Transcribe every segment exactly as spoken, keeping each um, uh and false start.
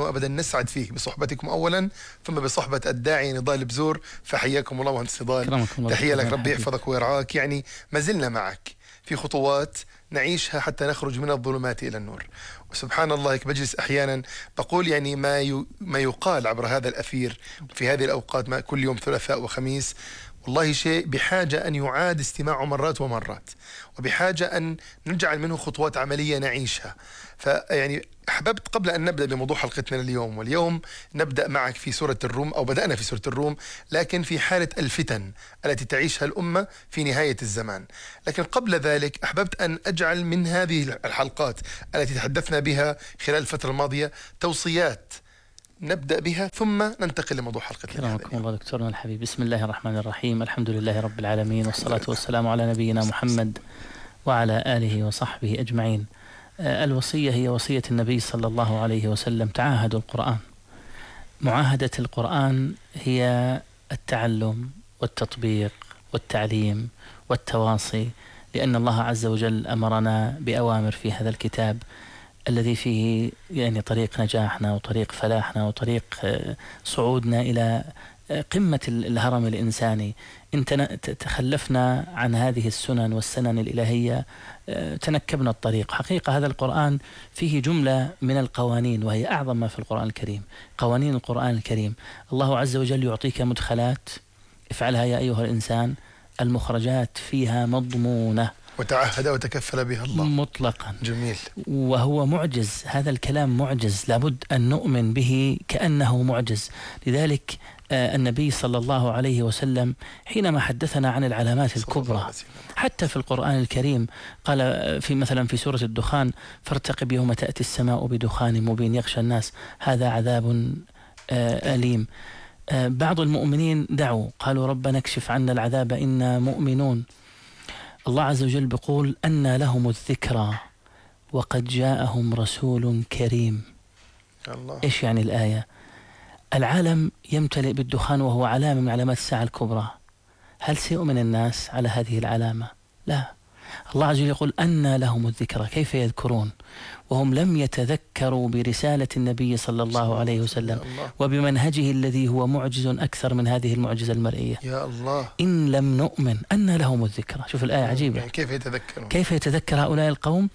وأبدا نسعد فيه بصحبتكم أولا، ثم بصحبة الداعي نضال بزور. فحياكم الله مهندس نضال، تحية لك، ربي يحفظك ويرعاك. يعني ما زلنا معك في خطوات نعيشها حتى نخرج من الظلمات إلى النور. وسبحان الله بجلس أحيانا بقول يعني ما ما يقال عبر هذا الأثير في هذه الأوقات، ما كل يوم ثلاثاء وخميس، والله شيء بحاجة أن يعاد استماعه مرات ومرات، وبحاجة أن نجعل منه خطوات عملية نعيشها. فيعني أحببت قبل أن نبدأ بموضوع حلقتنا اليوم، واليوم نبدأ معك في سورة الروم، أو بدأنا في سورة الروم، لكن في حالة الفتن التي تعيشها الأمة في نهاية الزمان. لكن قبل ذلك أحببت أن أجعل من هذه الحلقات التي تحدثنا بها خلال الفترة الماضية توصيات نبدأ بها، ثم ننتقل لموضوع حلقتنا. كرمكم الله دكتورنا الحبيب. بسم الله الرحمن الرحيم، الحمد لله رب العالمين، والصلاة والسلام على نبينا محمد وعلى آله وصحبه أجمعين. الوصية هي وصية النبي صلى الله عليه وسلم، تعاهدوا القرآن. معاهدة القرآن هي التعلم والتطبيق والتعليم والتواصي، لأن الله عز وجل أمرنا بأوامر في هذا الكتاب الذي فيه يعني طريق نجاحنا وطريق فلاحنا وطريق صعودنا إلى قمة الهرم الإنساني. إن تخلفنا عن هذه السنن والسنن الإلهية تنكبنا الطريق. حقيقة هذا القرآن فيه جملة من القوانين، وهي أعظم ما في القرآن الكريم، قوانين القرآن الكريم. الله عز وجل يعطيك مدخلات، افعلها يا أيها الإنسان، المخرجات فيها مضمونة، وتعهد وتكفل بها الله مطلقا. جميل. وهو معجز، هذا الكلام معجز، لابد أن نؤمن به كأنه معجز. لذلك آه النبي صلى الله عليه وسلم حينما حدثنا عن العلامات الكبرى حتى في القرآن الكريم قال في مثلا في سورة الدخان: فارتقب يوم تأتي السماء بدخان مبين يغشى الناس هذا عذاب آه أليم. آه بعض المؤمنين دعوا قالوا ربنا اكشف عنا العذاب إنا مؤمنون. الله عز وجل بيقول: أن لهم الذكرى وقد جاءهم رسول كريم. الله. إيش يعني الآية؟ العالم يمتلئ بالدخان وهو علامة من علامات الساعة الكبرى. هل سيؤمن الناس على هذه العلامة؟ لا. الله عز وجل يقول: أن لهم الذكرى، كيف يذكرون وهم لم يتذكروا برسالة النبي صلى الله عليه وسلم وبمنهجه الذي هو معجز أكثر من هذه المعجزة المرئية. يا الله. إن لم نؤمن أن لهم الذكرى. شوف الآية عجيبة. يعني كيف يتذكرون؟ كيف يتذكر هؤلاء القوم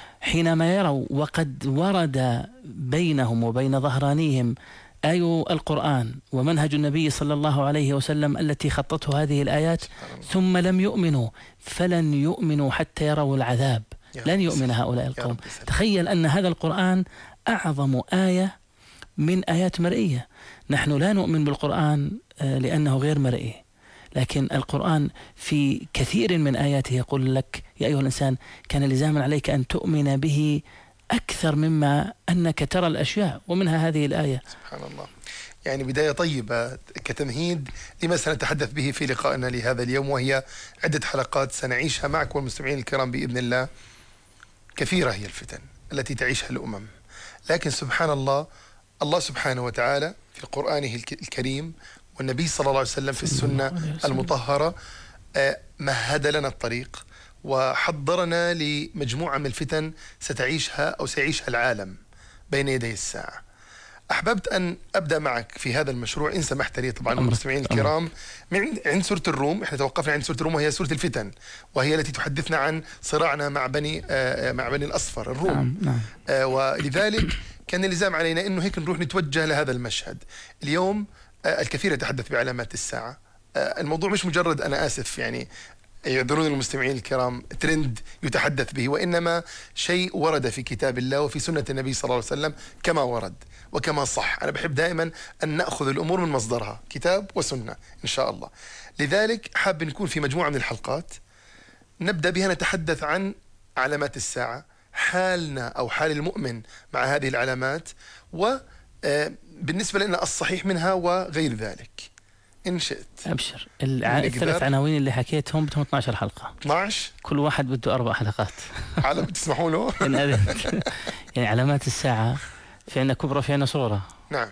حينما يروا وقد ورد بينهم وبين ظهرانيهم آي القرآن ومنهج النبي صلى الله عليه وسلم التي خطته هذه الآيات، ثم لم يؤمنوا، فلن يؤمنوا حتى يروا العذاب. لن يؤمن هؤلاء القوم. تخيل أن هذا القرآن أعظم آية من آيات مرئية. نحن لا نؤمن بالقرآن لأنه غير مرئي، لكن القرآن في كثير من آياته يقول لك يا أيها الإنسان كان لزاما عليك أن تؤمن به أكثر مما أنك ترى الأشياء، ومنها هذه الآية. سبحان الله. يعني بداية طيبة كتمهيد لما سنتحدث به في لقائنا لهذا اليوم، وهي عدة حلقات سنعيشها معك والمستمعين الكرام بإذن الله. كثيرة هي الفتن التي تعيشها الأمم، لكن سبحان الله، الله سبحانه وتعالى في قرآنه الكريم والنبي صلى الله عليه وسلم في السنة المطهرة مهد لنا الطريق وحضرنا لمجموعة من الفتن ستعيشها أو سيعيشها العالم بين يدي الساعة. أحببت أن أبدأ معك في هذا المشروع إن سمحت لي طبعا المستمعين الكرام من عند سورة الروم. إحنا توقفنا عند سورة الروم وهي سورة الفتن، وهي التي تحدثنا عن صراعنا مع بني آه مع بني الأصفر الروم. نعم. آه ولذلك كان اللزام علينا إنه هيك نروح نتوجه لهذا المشهد. اليوم آه الكثير يتحدث بعلامات الساعة. آه الموضوع مش مجرد، أنا آسف يعني يعذرون المستمعين الكرام، ترند يتحدث به، وإنما شيء ورد في كتاب الله وفي سنة النبي صلى الله عليه وسلم كما ورد وكما صح. أنا بحب دائما أن نأخذ الأمور من مصدرها، كتاب وسنة إن شاء الله. لذلك حاب نكون في مجموعة من الحلقات نبدأ بها نتحدث عن علامات الساعة، حالنا أو حال المؤمن مع هذه العلامات، وبالنسبة لنا الصحيح منها وغير ذلك إن شئت. أبشر. الثلاث عناوين اللي حكيتهم بدهم اثنتي عشرة حلقة. اثنتي عشرة كل واحد بده أربع حلقات. على بتسمحوا له؟ يعني علامات الساعة في عنا كبرى في عنا صغرى. نعم.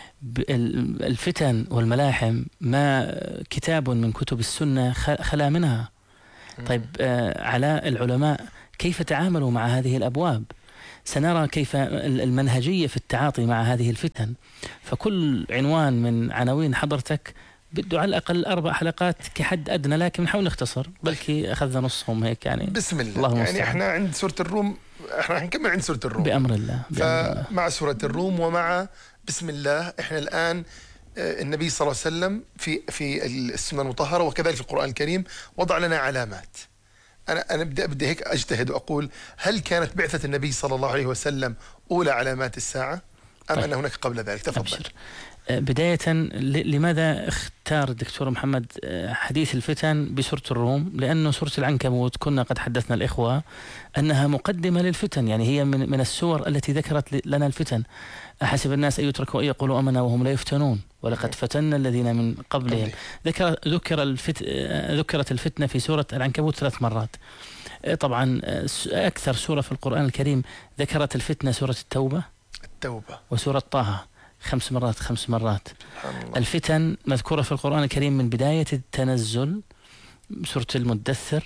الفتن والملاحم ما كتاب من كتب السنة خلا منها. طيب آه على العلماء كيف تعاملوا مع هذه الأبواب؟ سنرى كيف المنهجية في التعاطي مع هذه الفتن. فكل عنوان من عناوين حضرتك بده على الأقل أربع حلقات كحد أدنى، لكن نحاول نختصر، بلكي أخذنا نصهم هيك يعني. بسم الله. الله يعني مستعد. إحنا عند سورة الروم، إحنا هنكمل عند سورة الروم بأمر الله. بأمر فمع سورة الروم ومع بسم الله إحنا الآن النبي صلى الله عليه وسلم في في السنة المطهرة وكذلك في القرآن الكريم وضع لنا علامات. أنا أنا بدي بدي هيك أجتهد وأقول هل كانت بعثة النبي صلى الله عليه وسلم أولى علامات الساعة أم طيب. أن هناك قبل ذلك؟ تفضل. أبشر. بداية لماذا اختار الدكتور محمد حديث الفتن بسورة الروم؟ لأنه سورة العنكبوت كنا قد حدثنا الإخوة أنها مقدمة للفتن، يعني هي من من السور التي ذكرت لنا الفتن. أحسب الناس أن يتركوا أن يقولوا آمنا وهم لا يفتنون ولقد فتنا الذين من قبلهم. ذكر ذكر الفت ذكرت الفتنة في سورة العنكبوت ثلاث مرات. طبعا أكثر سورة في القرآن الكريم ذكرت الفتنة سورة التوبة التوبة وسورة طه خمس مرات خمس مرات. الفتن مذكورة في القرآن الكريم من بداية التنزل سورة المدثر،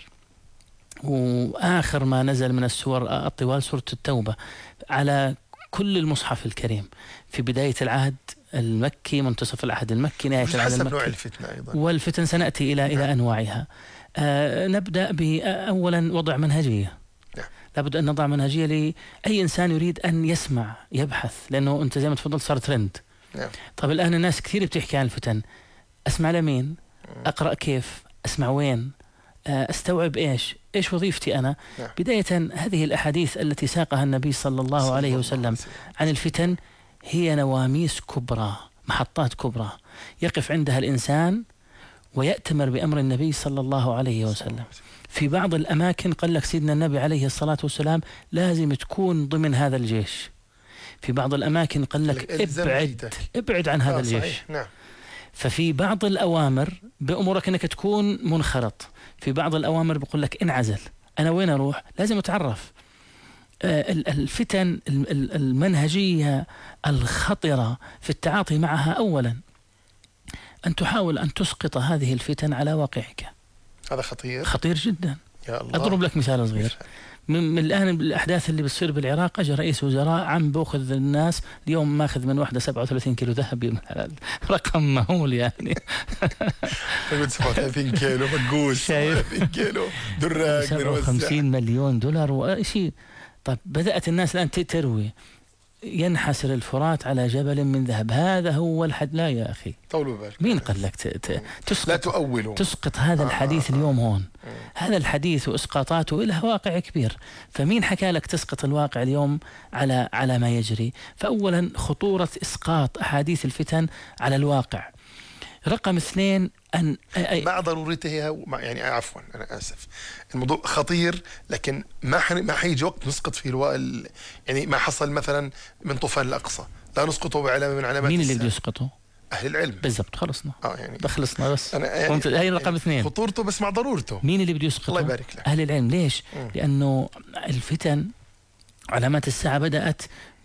وآخر ما نزل من السور الطوال سورة التوبة على كل المصحف الكريم، في بداية العهد المكي، منتصف العهد المكي، نهاية العهد المكي. نوع الفتنة أيضا. والفتن سنأتي إلى إلى أنواعها. آه نبدأ بأولا وضع منهجية. لابد أن نضع منهجية لأي إنسان يريد أن يسمع يبحث، لأنه أنت زي ما تفضل صار ترند. نعم. طب الآن الناس كثير بتحكي عن الفتن، أسمع لمين؟ أقرأ كيف؟ أسمع وين؟ أستوعب إيش؟ إيش وظيفتي أنا؟ نعم. بداية هذه الأحاديث التي ساقها النبي صلى الله صلى عليه وسلم الله عن الفتن هي نواميس كبرى، محطات كبرى يقف عندها الإنسان ويأتمر بأمر النبي صلى الله عليه وسلم. في بعض الأماكن قال لك سيدنا النبي عليه الصلاة والسلام لازم تكون ضمن هذا الجيش. في بعض الأماكن قال لك ابعد ابعد عن هذا الجيش. نعم. ففي بعض الأوامر بأمرك أنك تكون منخرط، في بعض الأوامر بقول لك انعزل. أنا وين أروح؟ لازم أتعرف. الفتن المنهجية الخطرة في التعاطي معها أولا أن تحاول أن تسقط هذه الفتن على واقعك. هذا خطير خطير جدا. يا الله. أضرب لك مثال صغير. من, من الآن الأحداث اللي بتصير بالعراق، أجى رئيس وزراء عم بأخذ الناس اليوم ماخذ من واحدة سبعة وثلاثين كيلو ذهب، رقم مهول يعني. سبعة وثلاثين كيلو مقوس، سبعة وثلاثين كيلو دراج، سبعة وخمسين مليون دولار وشيء. طب بدأت الناس الآن تروي ينحسر الفرات على جبل من ذهب، هذا هو الحد. لا يا أخي طولوا بالك، مين قال لك تسقط؟ لا تؤولوا. تسقط هذا آه الحديث آه اليوم هون. آه هذا الحديث وإسقاطاته له واقع كبير، فمين حكى لك تسقط الواقع اليوم على على ما يجري؟ فأولا خطورة إسقاط أحاديث الفتن على الواقع. رقم اثنين أن مع ضرورته، يعني عفوا أنا آسف، الموضوع خطير، لكن ما حن... ما حيجي وقت نسقط فيه الو... ال... يعني ما حصل مثلا من طوفان الأقصى لا نسقطه بعلامة من علامات. مين اللي بده يسقطه؟ أهل العلم. بالضبط، خلصنا. اه يعني بخلصنا بس. أنا يعني هاي رقم يعني اثنين، خطورته بس مع ضرورته. مين اللي بده يسقطه؟ الله يبارك لك. أهل العلم. ليش؟ م. لأنه الفتن علامات الساعة بدأت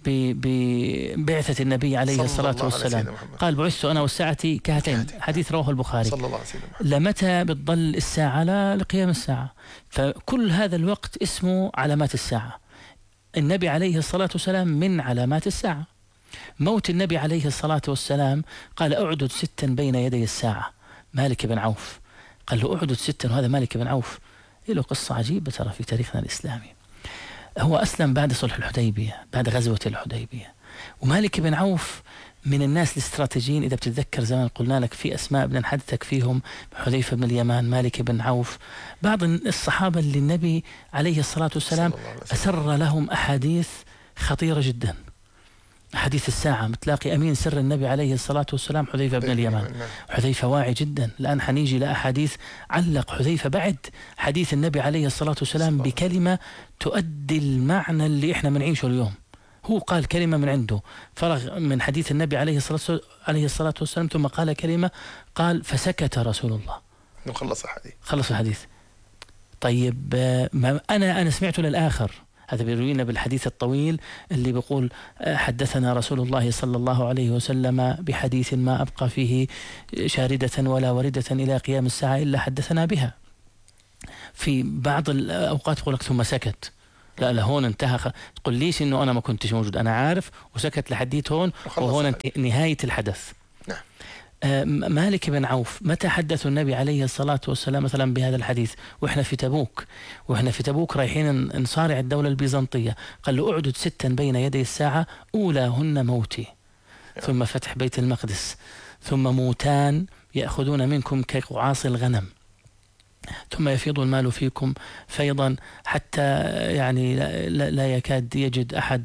ببعثة النبي عليه الصلاة والسلام. قال بعثت أنا والساعة كهاتين، حديث رواه البخاري. صلى الله عليه وسلم. لمتى بتضل الساعة؟ لا لقيام الساعة. فكل هذا الوقت اسمه علامات الساعة. النبي عليه الصلاة والسلام من علامات الساعة. موت النبي عليه الصلاة والسلام قال أعدد ستا بين يدي الساعة. مالك بن عوف قال له أعدد ستا، وهذا مالك بن عوف له قصة عجيبة ترى في تاريخنا الإسلامي. هو أسلم بعد صلح الحديبية، بعد غزوة الحديبية. ومالك بن عوف من الناس الاستراتيجيين، إذا بتتذكر زمان قلنا لك في أسماء بدنا نحدثك فيهم: حذيفة بن اليمان، مالك بن عوف، بعض الصحابة اللي النبي عليه الصلاة والسلام أسر لهم أحاديث خطيرة جدا، حديث الساعة. متلاقي أمين سر النبي عليه الصلاة والسلام حذيفة بن اليمان. حذيفة واعي جدا. الآن حنيجي لأحاديث علق حذيفة بعد حديث النبي عليه الصلاة والسلام بكلمة تؤدي المعنى اللي إحنا منعيشه اليوم. هو قال كلمة من عنده، فرغ من حديث النبي عليه الصلاة عليه الصلاة والسلام، ثم قال كلمة، قال فسكت رسول الله. خلص الحديث. خلص الحديث. طيب ما أنا أنا سمعته للآخر. هذا بيروينا بالحديث الطويل اللي بيقول حدثنا رسول الله صلى الله عليه وسلم بحديث ما أبقى فيه شاردة ولا وردة إلى قيام الساعة إلا حدثنا بها. في بعض الأوقات يقول لك ثم سكت. لا لا هون انتهى. تقول ليش إنه أنا ما كنتش موجود، أنا عارف وسكت لحديت هون، وهون نهاية الحدث. نعم. آه مالك بن عوف متى حدث النبي عليه الصلاة والسلام مثلا بهذا الحديث؟ وإحنا في تبوك، وإحنا في تبوك رايحين نصارع الدولة البيزنطية. قال له أعدد ستا بين يدي الساعة أولاهن موتي، ثم فتح بيت المقدس، ثم موتان يأخذون منكم كقعاص الغنم، ثم يفيض المال فيكم فيضا حتى يعني لا, لا يكاد يجد أحد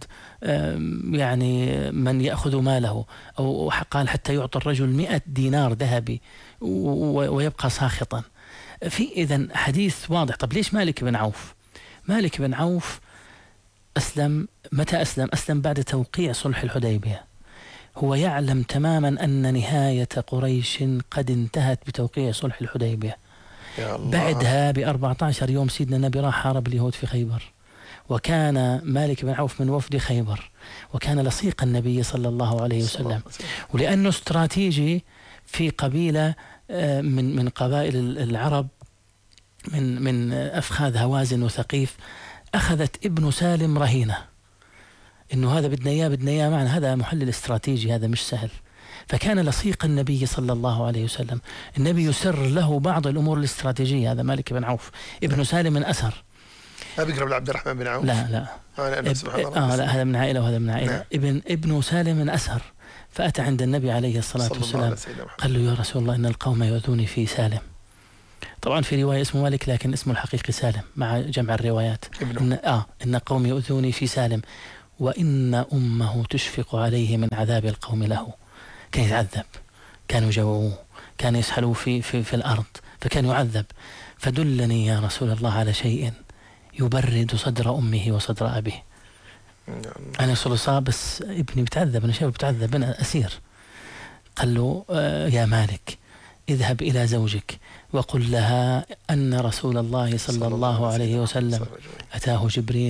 يعني من يأخذ ماله، أو قال حتى يعطي الرجل مئة دينار ذهبي ويبقى ساخطا. في إذن حديث واضح. طب ليش مالك بن عوف؟ مالك بن عوف أسلم متى أسلم؟ أسلم بعد توقيع صلح الحديبية. هو يعلم تماما أن نهاية قريش قد انتهت بتوقيع صلح الحديبية. بعدها بأربعة عشر يوم سيدنا النبي راح حارب اليهود في خيبر، وكان مالك بن عوف من وفد خيبر، وكان لصيق النبي صلى الله عليه وسلم، ولأنه استراتيجي في قبيلة من من قبائل العرب من من أفخاذ هوازن وثقيف، أخذت ابن سالم رهينة، إنه هذا بدنا إياه بدنا إياه معنا، هذا محلل استراتيجي، هذا مش سهل. فكان لصيق النبي صلى الله عليه وسلم، النبي يسر له بعض الأمور الاستراتيجية. هذا مالك بن عوف ابن سالم من أسر. لا بيقرب لعبد الرحمن بن عوف؟ لا لا آه, اب... آه لا هذا من عائلة وهذا من عائلة. نعم. ابن ابن سالم من أسر. فأتى عند النبي عليه الصلاة والسلام قال له يا رسول الله إن القوم يؤذوني في سالم. طبعا في رواية اسمه مالك لكن اسمه الحقيقي سالم مع جمع الروايات. إن, آه إن قوم يؤذوني في سالم وإن أمه تشفق عليه من عذاب القوم له. كان يتعذب، كانوا يجوعوه، كان يسحلوه في, في, في الأرض، فكان يعذب. فدلني يا رسول الله على شيء يبرد صدر أمه وصدر أبيه. أنا رسول الله بس ابني بتعذب، أنا شايف بتعذب، أنا أسير. قال له آه يا مالك اذهب إلى زوجك وقل لها أن رسول الله صلى الله عليه وسلم أتاه جبريل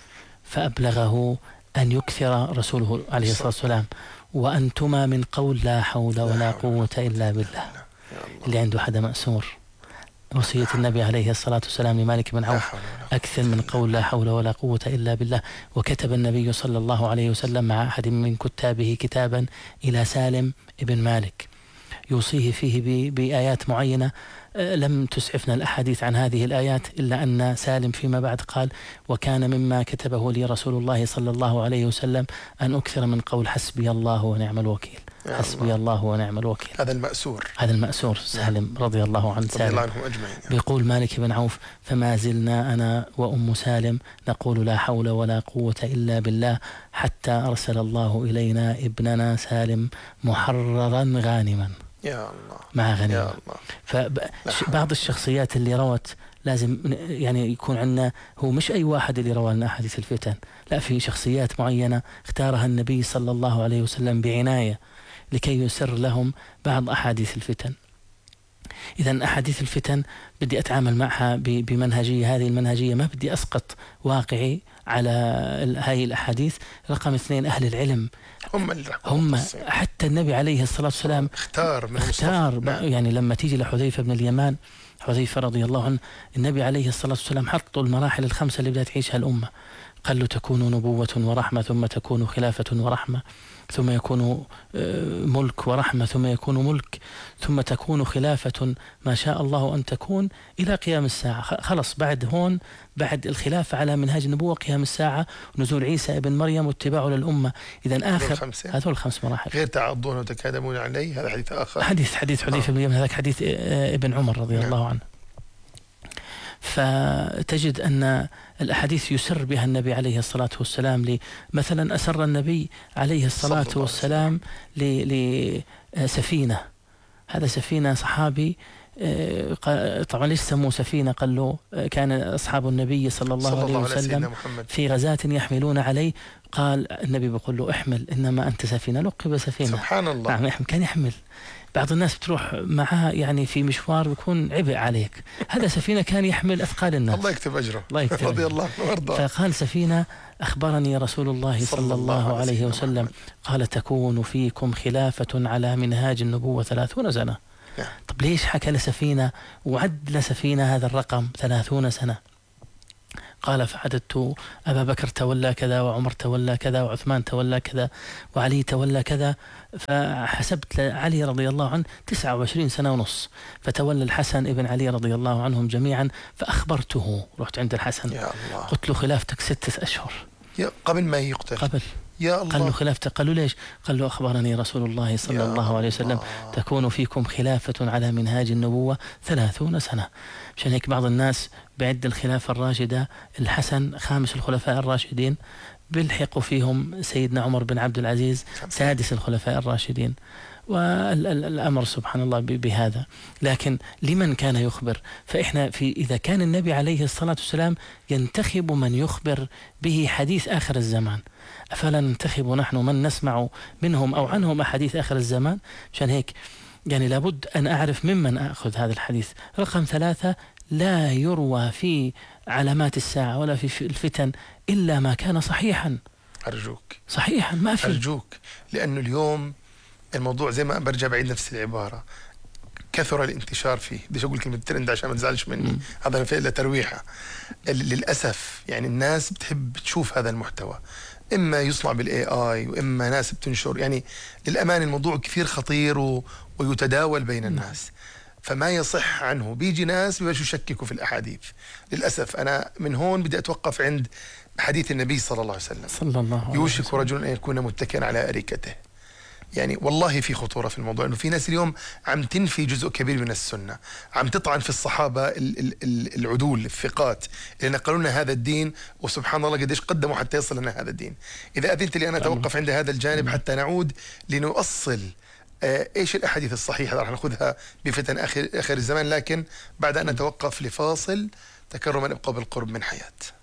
فأبلغه أن يكثر رسوله عليه الصلاة والسلام وأنتما من قول لا حول ولا قوة إلا بالله. اللي عنده حدا مأسور، وصية النبي عليه الصلاة والسلام لمالك بن عوف أكثر من قول لا حول ولا قوة إلا بالله. وكتب النبي صلى الله عليه وسلم مع أحد من كتابه كتابا إلى سالم ابن مالك يوصيه فيه بآيات معينة. لم تسعفنا الأحاديث عن هذه الآيات إلا أن سالم فيما بعد قال وكان مما كتبه لي رسول الله صلى الله عليه وسلم أن أكثر من قول حسبي الله ونعم الوكيل. حسبي الله ونعم الوكيل. هذا المأسور، هذا المأسور سالم رضي الله عن سالم. عنهم أجمعين. بيقول مالك بن عوف فما زلنا أنا وأم سالم نقول لا حول ولا قوة إلا بالله حتى أرسل الله إلينا ابننا سالم محررا غانما. يا الله. مع غنيمة. فبعض الشخصيات اللي روت لازم يعني يكون عندنا، هو مش أي واحد اللي روى لنا أحاديث الفتن، لا، في شخصيات معينة اختارها النبي صلى الله عليه وسلم بعناية لكي يسر لهم بعض أحاديث الفتن. إذن أحاديث الفتن بدي أتعامل معها بمنهجية، هذه المنهجية ما بدي أسقط واقعي على هاي الأحاديث. رقم اثنين أهل العلم هم, هم حتى النبي عليه الصلاة والسلام اختار من اختار نعم. يعني لما تيجي لحذيفة بن اليمان، حذيفة رضي الله عنه، النبي عليه الصلاة والسلام حطوا المراحل الخمسة اللي بدها تعيشها الأمة. قال له تكون نبوة ورحمة، ثم تكون خلافة ورحمة، ثم يكون ملك ورحمة، ثم يكون ملك، ثم تكون خلافة ما شاء الله أن تكون إلى قيام الساعة. خلص بعد هون، بعد الخلافة على منهاج النبوة قيام الساعة، نزول عيسى ابن مريم واتباعه للأمة. إذن آخر هذول الخمس مراحل. غير تعضون وتكادمون عليه، هذا حديث آخر. حديث حديث حذيفة بن اليمان، هذاك حديث ابن عمر رضي الله عنه. فتجد أن الأحاديث يسر بها النبي عليه الصلاة والسلام. مثلا أسر النبي عليه الصلاة والسلام لسفينة، هذا سفينة صحابي، طبعا ليش سموه سفينة؟ قال له كان أصحاب النبي صلى الله, صلى الله عليه وسلم في غزاة يحملون عليه، قال النبي بيقول له احمل إنما أنت سفينة، لقب سفينة. سبحان الله. نعم كان يحمل. بعض الناس بتروح معها يعني في مشوار بيكون عبء عليك، هذا سفينة كان يحمل أثقال الناس. الله يكتب أجره. الله يكتب رضي الله عنه. فقال سفينة أخبرني رسول الله صلى, صلى الله عليه وسلم محمد. قال تكون فيكم خلافة على منهاج النبوة ثلاثون سنة. يعني. طب ليش حكى لسفينة وعد لسفينة هذا الرقم ثلاثون سنة؟ قال فعددت أبا بكر تولى كذا، وعمر تولى كذا، وعثمان تولى كذا، وعلي تولى كذا. فحسبت علي رضي الله عنه تسعة وعشرين سنة ونص، فتولى الحسن ابن علي رضي الله عنهم جميعا. فأخبرته، رحت عند الحسن يا الله. قلت له خلافتك ستة أشهر قبل ما يقتل. قبل. يا الله. قال له خلافتك؟ قال له ليش؟ قال له أخبرني رسول الله صلى الله عليه وسلم الله. تكون فيكم خلافة على منهاج النبوة ثلاثون سنة. مشان هيك بعض الناس بعد الخلافة الراشدة الحسن خامس الخلفاء الراشدين، بيلحقوا فيهم سيدنا عمر بن عبد العزيز سادس الخلفاء الراشدين، والأمر سبحان الله بهذا. لكن لمن كان يخبر؟ فإحنا في إذا كان النبي عليه الصلاة والسلام ينتخب من يخبر به حديث آخر الزمان، أفلا ننتخب نحن من نسمع منهم أو عنهم أحاديث آخر الزمان؟ مشان هيك يعني لابد أن أعرف ممن أخذ هذا الحديث. رقم ثلاثة، لا يروى في علامات الساعة ولا في الفتن إلا ما كان صحيحا. أرجوك صحيحا، ما في. أرجوك، لأنه اليوم الموضوع زي ما برجع بعيد نفس العبارة، كثر الانتشار فيه. بديش أقول كلمة ترند عشان ما تزعلش مني، هذا فعلا ترويحة. للأسف يعني الناس بتحب تشوف هذا المحتوى، إما يصنع بالاي اي وإما ناس بتنشر. يعني للأمان الموضوع كثير خطير و... ويتداول بين الناس، فما يصح عنه. بيجي ناس بيبقوا يشككوا في الأحاديث. للأسف أنا من هون بدي أتوقف عند حديث النبي صلى الله عليه وسلم، صلى الله عليه وسلم. يوشك رجل أن يكون متكئا على أريكته. يعني والله في خطورة في الموضوع، إنه في ناس اليوم عم تنفي جزء كبير من السنة، عم تطعن في الصحابة العدول الثقات اللي نقلوا لنا هذا الدين، وسبحان الله قديش قدموا حتى يصل لنا هذا الدين. إذا أذنت لي أنا أتوقف عند هذا الجانب حتى نعود لنؤصل آه إيش الأحاديث الصحيحة راح نأخذها بفتن آخر آخر الزمان، لكن بعد أن نتوقف لفاصل تكرما ابقى بالقرب من حياة.